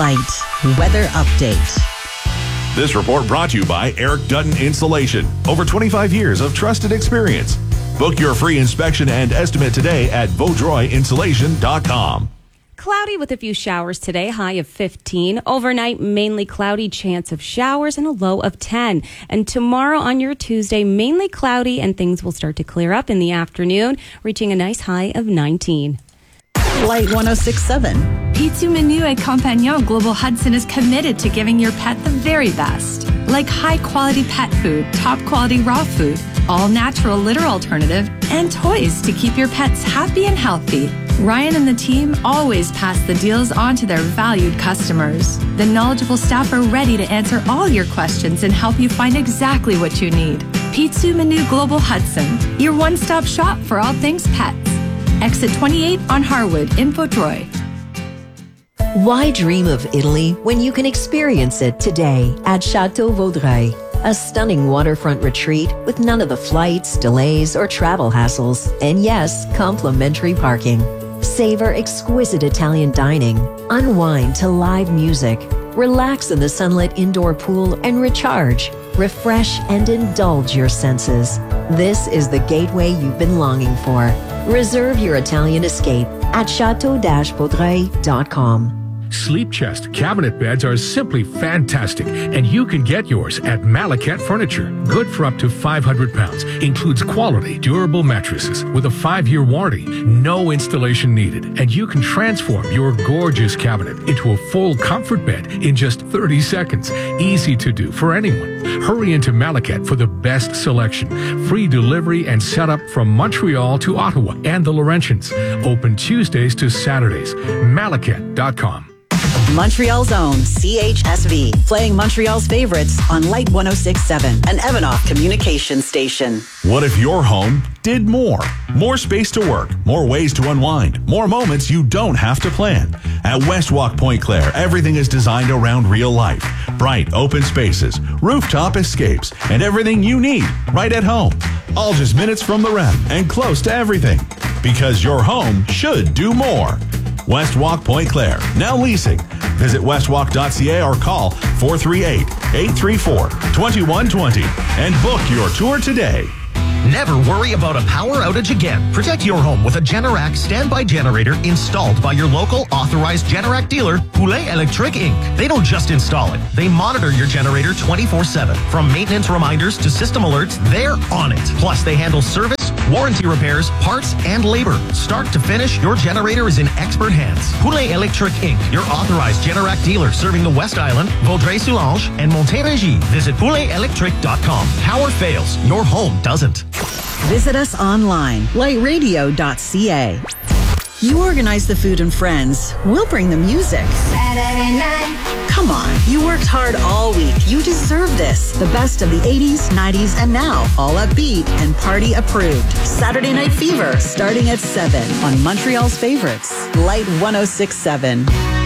Light weather update. This report brought to you by Eric Dutton Insulation. Over 25 years of trusted experience. Book your free inspection and estimate today at vaudreuilinsulation.com. Cloudy with a few showers today, high of 15. Overnight, mainly cloudy, chance of showers, and a low of 10. And tomorrow on your Tuesday, mainly cloudy, and things will start to clear up in the afternoon, reaching a nice high of 19. Light 106.7. Pizza Menu et Compagnon Global Hudson is committed to giving your pet the very best. Like high-quality pet food, top-quality raw food, all-natural litter alternative, and toys to keep your pets happy and healthy. Ryan and the team always pass the deals on to their valued customers. The knowledgeable staff are ready to answer all your questions and help you find exactly what you need. Pizza Menu Global Hudson, your one-stop shop for all things pets. Exit 28 on Harwood in Vaudreuil. Why dream of Italy when you can experience it today at Chateau Vaudreuil? A stunning waterfront retreat with none of the flights, delays, or travel hassles. And yes, complimentary parking. Savor exquisite Italian dining. Unwind to live music. Relax in the sunlit indoor pool and recharge. Refresh and indulge your senses. This is the gateway you've been longing for. Reserve your Italian escape at chateau-vaudreuil.com. Sleep Chest cabinet beds are simply fantastic, and you can get yours at Malacat Furniture. Good for up to 500 pounds. Includes quality, durable mattresses with a 5-year warranty. No installation needed, and you can transform your gorgeous cabinet into a full comfort bed in just 30 seconds. Easy to do for anyone. Hurry into Malacat for the best selection. Free delivery and setup from Montreal to Ottawa and the Laurentians. Open Tuesdays to Saturdays. Malacat.com. Montreal's own CHSV, playing Montreal's favorites on Light 106.7, an Evanoff communication station. What if your home did more? More space to work, more ways to unwind, more moments you don't have to plan. At Westwalk Point Claire, everything is designed around real life. Bright, open spaces, rooftop escapes, and everything you need right at home. All just minutes from the ref and close to everything. Because your home should do more. Westwalk Point Claire, now leasing. Visit westwalk.ca or call 438-834-2120 and book your tour today. Never worry about a power outage again. Protect your home with a Generac standby generator installed by your local authorized Generac dealer, Poulet Electric Inc. They don't just install it. They monitor your generator 24/7. From maintenance reminders to system alerts, they're on it. Plus, they handle service, warranty repairs, parts, and labor. Start to finish, your generator is in expert hands. Poulet Electric Inc., your authorized Generac dealer serving the West Island, Vaudreuil-Soulanges, and Montérégie. Visit pouletelectric.com. Power fails, your home doesn't. Visit us online, lightradio.ca. You organize the food and friends. We'll bring the music. Saturday night. Come on, you worked hard all week. You deserve this. The best of the 80s, 90s, and now. All upbeat and party approved. Saturday Night Fever, starting at 7 on Montreal's favorites. Light 106.7.